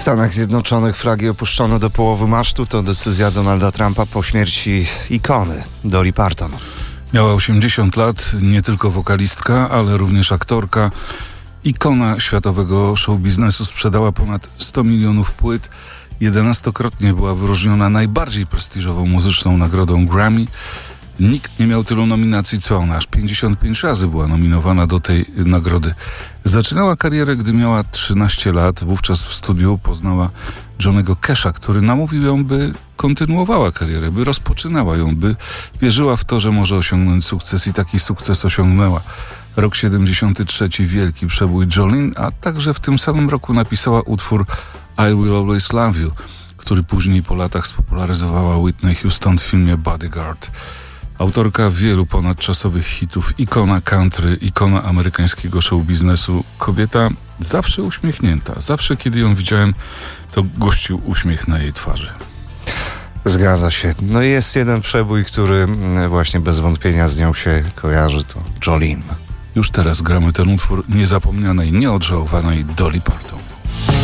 Stanach Zjednoczonych flagi opuszczono do połowy masztu. To decyzja Donalda Trumpa po śmierci ikony Dolly Parton. Miała 80 lat, nie tylko wokalistka, ale również aktorka. Ikona światowego showbiznesu, sprzedała ponad 100 milionów płyt. 11-krotnie była wyróżniona najbardziej prestiżową muzyczną nagrodą Grammy. Nikt nie miał tylu nominacji co ona. Aż 55 razy była nominowana do tej nagrody. Zaczynała karierę, gdy miała 13 lat. Wówczas w studiu poznała Johnny'ego Casha, który namówił ją, by kontynuowała karierę, by rozpoczynała ją, by wierzyła w to, że może osiągnąć sukces, i taki sukces osiągnęła. Rok 73, wielki przebój Jolene, a także w tym samym roku napisała utwór I Will Always Love You, który później po latach spopularyzowała Whitney Houston w filmie Bodyguard. Autorka wielu ponadczasowych hitów, ikona country, ikona amerykańskiego showbiznesu. Kobieta zawsze uśmiechnięta. Zawsze, kiedy ją widziałem, to gościł uśmiech na jej twarzy. Zgadza się. No i jest jeden przebój, który właśnie bez wątpienia z nią się kojarzy, to Jolene. Już teraz gramy ten utwór niezapomnianej, nieodżałowanej Dolly Parton.